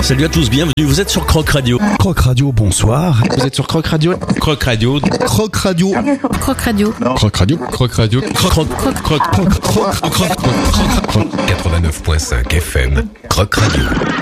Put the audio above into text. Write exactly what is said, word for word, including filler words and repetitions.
Salut à tous, bienvenue, vous êtes sur Croc Radio. Croc Radio, bonsoir. Vous êtes sur Croc Radio. Croc Radio. Croc Radio. Croc Radio. Croc Radio. Croc Radio. Croc, croc, croc, croc, croc, croc, croc, croc, quatre-vingt-neuf virgule cinq F M. Croc Radio.